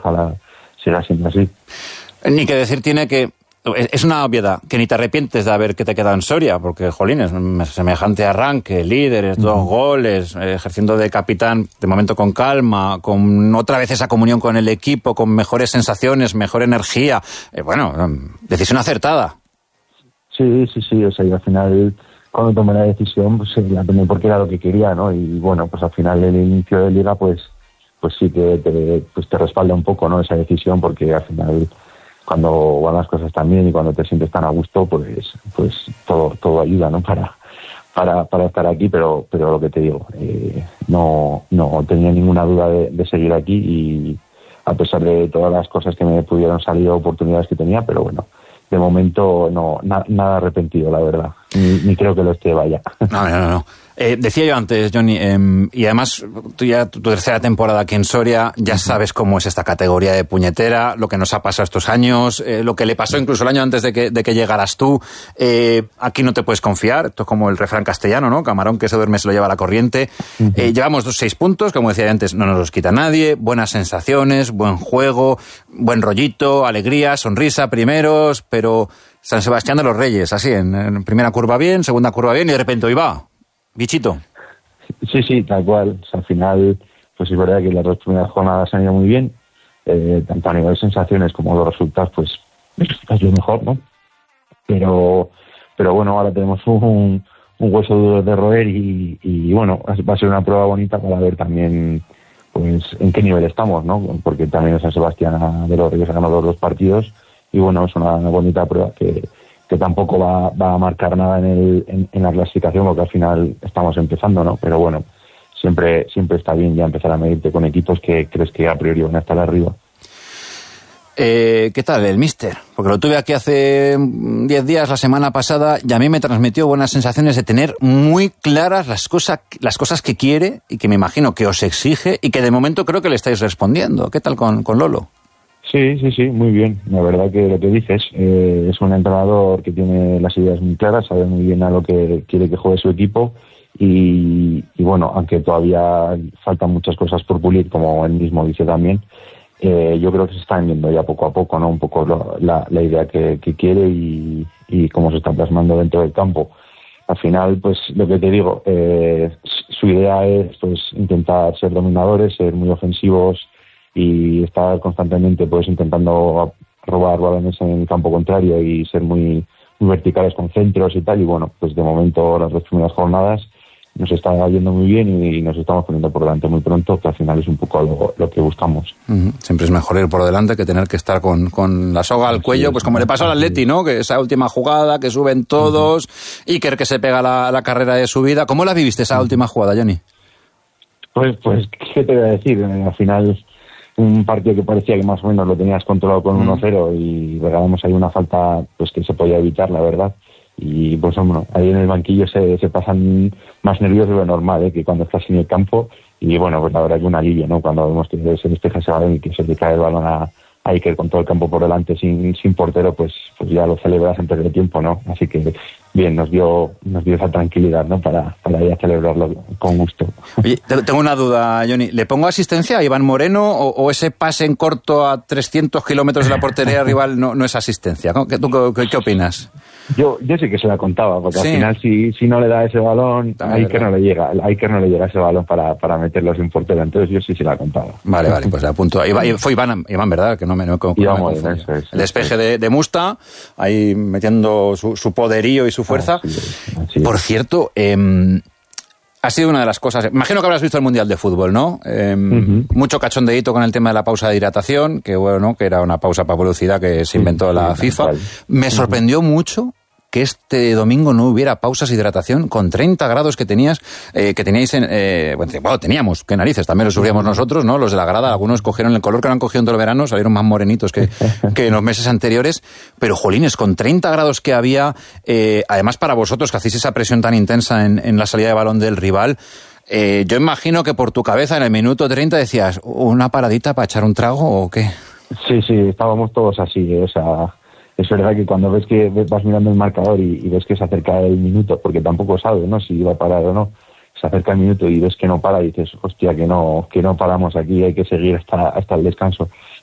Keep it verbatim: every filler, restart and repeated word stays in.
ojalá siga siendo así. Ni que decir tiene que es una obviedad, que ni te arrepientes de haber que te quedado en Soria, porque, jolines, semejante arranque, líderes, dos uh-huh. goles, eh, ejerciendo de capitán, de momento con calma, con otra vez esa comunión con el equipo, con mejores sensaciones, mejor energía. Eh, bueno, decisión acertada. Sí, sí, sí, o sea, y al final, cuando tomé la decisión, pues la tomé porque era lo que quería, ¿no? Y bueno, pues al final, el inicio de Liga, pues, pues sí que te, pues te respalda un poco, ¿no? Esa decisión, porque al final, cuando van las cosas tan bien y cuando te sientes tan a gusto, pues pues todo todo ayuda, ¿no? Para para para estar aquí, pero pero lo que te digo, eh, no no tenía ninguna duda de, de seguir aquí, y a pesar de todas las cosas que me pudieron salir, oportunidades que tenía, pero bueno, de momento no na, nada arrepentido, la verdad, ni, ni creo que lo esté, vaya. No, no, no. Eh, decía yo antes, Johnny, eh, y además tú ya tu tercera temporada aquí en Soria, ya uh-huh. sabes cómo es esta categoría de puñetera, lo que nos ha pasado estos años, eh, lo que le pasó incluso el año antes de que, de que llegaras tú. Eh, aquí no te puedes confiar, esto es como el refrán castellano, ¿no? Camarón que se duerme se lo lleva la corriente. Uh-huh. Eh, llevamos dos, seis puntos, como decía antes, no nos los quita nadie, buenas sensaciones, buen juego, buen rollito, alegría, sonrisa primeros, pero San Sebastián de los Reyes, así, en, en primera curva bien, segunda curva bien, y de repente hoy va. Bichito. Sí, sí, tal cual. O sea, al final, pues es verdad que las dos primeras jornadas han ido muy bien, eh, tanto a nivel de sensaciones como los resultados, pues es lo mejor, ¿no? Pero, pero bueno, ahora tenemos un, un hueso duro de roer y, y bueno, va a ser una prueba bonita para ver también, pues, en qué nivel estamos, ¿no? Porque también San Sebastián de los Reyes ha ganado los dos partidos y bueno, es una bonita prueba que que tampoco va, va a marcar nada en, el, en, en la clasificación, porque al final estamos empezando, ¿no? Pero bueno, siempre siempre está bien ya empezar a medirte con equipos que crees que a priori van a estar arriba. Eh, ¿Qué tal el míster? Porque lo tuve aquí hace diez días, la semana pasada, y a mí me transmitió buenas sensaciones de tener muy claras las cosas, las cosas que quiere y que me imagino que os exige y que de momento creo que le estáis respondiendo. ¿Qué tal con, con Lolo? Sí, sí, sí, muy bien. La verdad que lo que dices, eh, es un entrenador que tiene las ideas muy claras, sabe muy bien a lo que quiere que juegue su equipo y, y bueno, aunque todavía faltan muchas cosas por pulir, como él mismo dice también, eh, yo creo que se están viendo ya poco a poco, ¿no? Un poco lo, la, la idea que, que quiere y, y cómo se está plasmando dentro del campo. Al final, pues lo que te digo, eh, su idea es pues intentar ser dominadores, ser muy ofensivos y estar constantemente pues intentando robar balones en el campo contrario y ser muy, muy verticales con centros y tal. Y bueno, pues de momento las dos primeras jornadas nos está yendo muy bien y nos estamos poniendo por delante muy pronto, que al final es un poco lo, lo que buscamos. Uh-huh. Siempre es mejor ir por delante que tener que estar con, con la soga al cuello, sí, pues como le pasó al Atleti, ¿no? Que esa última jugada, que suben todos, uh-huh. Iker que se pega la, la carrera de su vida. ¿Cómo la viviste esa uh-huh. última jugada, Johnny? Pues, pues, ¿qué te voy a decir? Al final, un partido que parecía que más o menos lo tenías controlado con uno cero y regalamos ahí una falta pues que se podía evitar, la verdad. Y pues bueno, ahí en el banquillo se, se pasan más nerviosos de lo normal, ¿eh? Que cuando estás en el campo. Y bueno, pues la verdad que un alivio, ¿no? Cuando vemos que se despeja ese balón y que se le cae el balón a, a Iker con todo el campo por delante sin, sin portero, pues, pues ya lo celebras antes del tiempo, ¿no? Así que bien, nos dio nos dio esa tranquilidad, ¿no? Para, para ya celebrarlo con gusto. Oye, tengo una duda, Johnny. ¿Le pongo asistencia a Iván Moreno o, o ese pase en corto a trescientos kilómetros de la portería rival no, no es asistencia? ¿Qué, tú, qué, qué opinas? Yo yo sí que se la contaba, porque sí. Al final si si no le da ese balón, a Iker no le llega, a Iker no le llega ese balón para, para meterlo sin portero, entonces yo sí se la contaba. Vale, vale, pues le apunto. Fue Iván, Iván, ¿verdad? Que no me, no, que Iván, no me eso es, El despeje de, de Musta, ahí metiendo su, su poderío y su fuerza. Así es, así es. Por cierto, eh, ha sido una de las cosas... Imagino que habrás visto el Mundial de Fútbol, ¿no? Eh, uh-huh. Mucho cachondeíto con el tema de la pausa de hidratación, que bueno, que era una pausa para velocidad que se inventó sí, la sí, FIFA. Cual. Me sorprendió uh-huh. mucho que este domingo no hubiera pausas de hidratación con treinta grados que tenías, eh, que teníais en, eh, bueno, teníamos, qué narices, también lo sufríamos nosotros, ¿no? Los de la grada, algunos cogieron el color que no han cogido en todo el verano, salieron más morenitos que, que en los meses anteriores, pero jolines, con treinta grados que había, eh, además para vosotros que hacéis esa presión tan intensa en, en la salida de balón del rival, eh, yo imagino que por tu cabeza en el minuto treinta decías, ¿una paradita para echar un trago o qué? Sí, sí, estábamos todos así, o sea... Es verdad que cuando ves que vas mirando el marcador y, y ves que se acerca el minuto, porque tampoco sabes, ¿no? Si iba a parar o no, se acerca el minuto y ves que no para y dices, hostia, que no, que no paramos aquí, hay que seguir hasta, hasta el descanso.